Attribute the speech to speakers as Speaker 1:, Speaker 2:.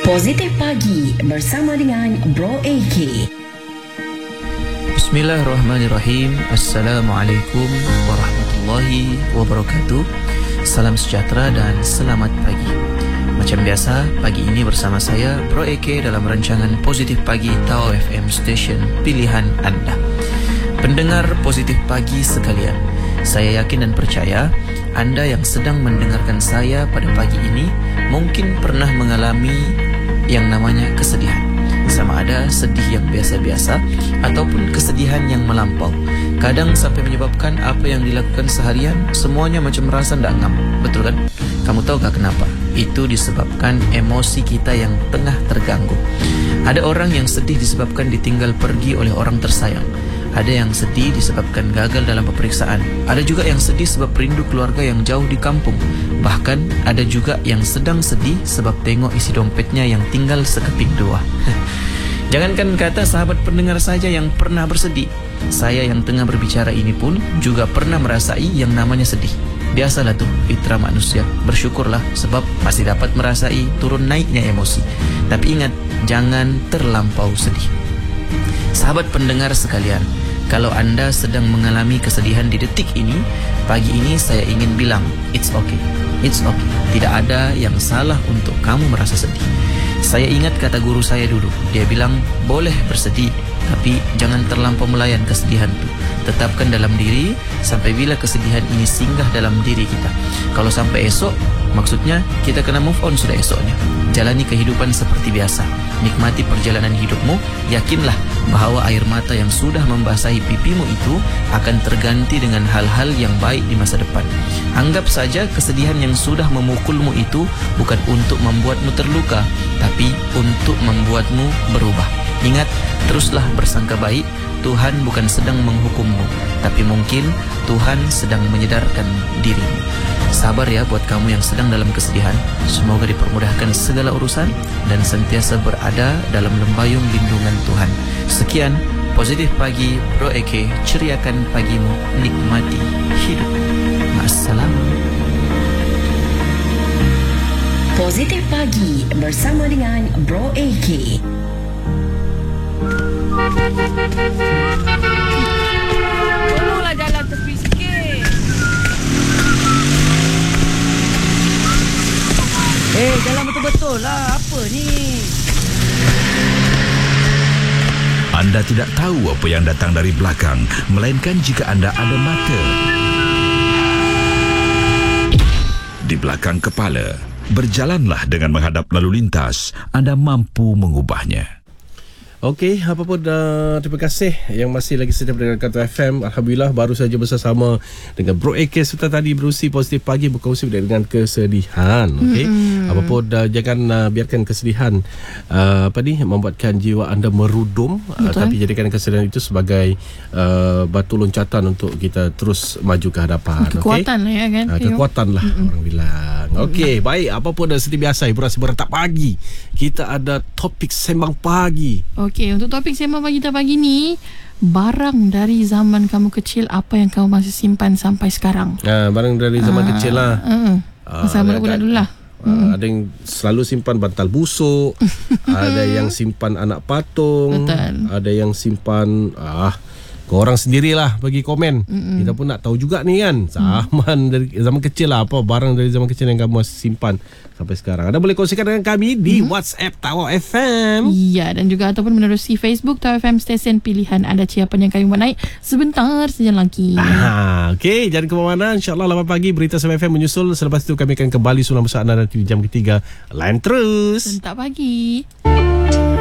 Speaker 1: Positif Pagi bersama dengan Bro AK.
Speaker 2: Bismillahirrahmanirrahim. Assalamualaikum warahmatullahi wabarakatuh. Salam sejahtera dan selamat pagi. Macam biasa, pagi ini bersama saya Bro AK dalam rancangan Positif Pagi Tau FM Station pilihan anda. Pendengar Positif Pagi sekalian, saya yakin dan percaya anda yang sedang mendengarkan saya pada pagi ini mungkin pernah mengalami yang namanya kesedihan. Sama ada sedih yang biasa-biasa ataupun kesedihan yang melampau. Kadang sampai menyebabkan apa yang dilakukan seharian semuanya macam merasa tak ngam. Betul kan? Kamu tahu tak kenapa? Itu disebabkan emosi kita yang tengah terganggu. Ada orang yang sedih disebabkan ditinggal pergi oleh orang tersayang. Ada yang sedih disebabkan gagal dalam peperiksaan. Ada juga yang sedih sebab rindu keluarga yang jauh di kampung. Bahkan ada juga yang sedang sedih sebab tengok isi dompetnya yang tinggal sekeping dua. Jangankan kata sahabat pendengar saja yang pernah bersedih. Saya yang tengah berbicara ini pun juga pernah merasai yang namanya sedih. Biasalah tuh fitrah manusia. Bersyukurlah sebab masih dapat merasai turun naiknya emosi. Tapi ingat, jangan terlampau sedih. Sahabat pendengar sekalian, kalau anda sedang mengalami kesedihan di detik ini, pagi ini saya ingin bilang, it's okay. It's okay. Tidak ada yang salah untuk kamu merasa sedih. Saya ingat kata guru saya dulu. Dia bilang, boleh bersedih, tapi jangan terlampau melayan kesedihan itu. Tetapkan dalam diri sampai bila kesedihan ini singgah dalam diri kita. Kalau sampai esok, maksudnya kita kena move on sudah esoknya. Jalani kehidupan seperti biasa. Nikmati perjalanan hidupmu. Yakinlah bahawa air mata yang sudah membasahi pipimu itu akan terganti dengan hal-hal yang baik di masa depan. Anggap saja kesedihan yang sudah memukulmu itu bukan untuk membuatmu terluka, tapi untuk membuatmu berubah. Ingat, teruslah bersangka baik. Tuhan bukan sedang menghukummu, tapi mungkin Tuhan sedang menyedarkan dirimu. Sabar ya buat kamu yang sedang dalam kesedihan. Semoga dipermudahkan segala urusan dan sentiasa berada dalam lembayung lindungan Tuhan. Sekian, Positif Pagi Bro Eke, ceriakan pagimu, nikmati hidup. Ma'assalam.
Speaker 1: Positif Pagi bersama dengan Bro AK.
Speaker 3: Tolonglah jalan tepi sikit. Jalan betul-betul lah. Apa ni?
Speaker 4: Anda tidak tahu apa yang datang dari belakang, melainkan jika anda ada mata di belakang kepala. Berjalanlah dengan menghadap lalu lintas. Anda mampu mengubahnya.
Speaker 5: Okey, apa pun terima kasih yang masih lagi setia mendengarkan Tau FM. Alhamdulillah baru saja bersama dengan Bro AK serta tadi berusi Positif Pagi berkongsi dengan kesedihan. Okey. Apa pun jangan biarkan kesedihan membuatkan jiwa anda merudum, tapi jadikan kesedihan itu sebagai batu loncatan untuk kita terus maju ke hadapan.
Speaker 3: Kekuatan lah ya kan.
Speaker 5: Kekuatan lah orang bilang. Okey, baik, apa pun seperti biasa hiburan tak pagi. Kita ada topik sembang pagi.
Speaker 3: Okey, untuk topik sembang pagi kita pagi ni, barang dari zaman kamu kecil apa yang kamu masih simpan sampai sekarang?
Speaker 5: Barang dari zaman kecil lah.
Speaker 3: Masa budak-budak dulu lah.
Speaker 5: Ada yang selalu simpan bantal busuk. Ada yang simpan anak patung.
Speaker 3: Betul.
Speaker 5: Ada yang simpan korang sendirilah bagi komen. Kita pun nak tahu juga ni kan. Dari zaman kecil lah, apa barang dari zaman kecil yang kamu masih simpan sampai sekarang. Anda boleh kongsikan dengan kami di WhatsApp Tau FM.
Speaker 3: Ya, dan juga ataupun menerusi Facebook Tau FM Station pilihan anda. Ciapan yang kami buat naik sebentar saja lagi.
Speaker 5: Okey, jangan ke mana-mana. InsyaAllah 8 pagi berita Sama FM menyusul. Selepas itu kami akan kembali sulam bersama anda nanti di jam ketiga. Lain terus.
Speaker 3: Sentak pagi.